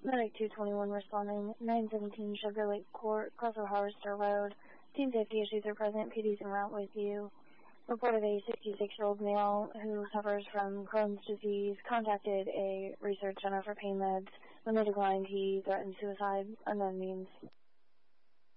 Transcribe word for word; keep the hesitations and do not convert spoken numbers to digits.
Medic two twenty-one responding, nine seventeen Sugar Lake Court, Crossroad Harvester Road. Team safety issues are present, P D's en route with you. Report of a sixty-six-year-old male who suffers from Crohn's disease, contacted a research center for pain meds. When they declined, he threatened suicide. Unknown means.